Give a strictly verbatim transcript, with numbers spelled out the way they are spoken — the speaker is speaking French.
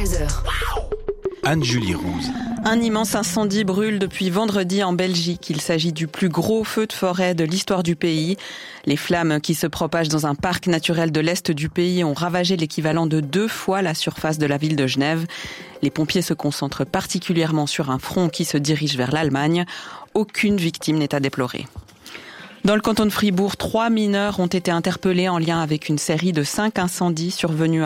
treize heures. Anne-Julie Rouze. Un immense incendie brûle depuis vendredi en Belgique. Il s'agit du plus gros feu de forêt de l'histoire du pays. Les flammes qui se propagent dans un parc naturel de l'Est du pays ont ravagé l'équivalent de deux fois la surface de la ville de Genève. Les pompiers se concentrent particulièrement sur un front qui se dirige vers l'Allemagne. Aucune victime n'est à déplorer. Dans le canton de Fribourg, trois mineurs ont été interpellés en lien avec une série de cinq incendies survenus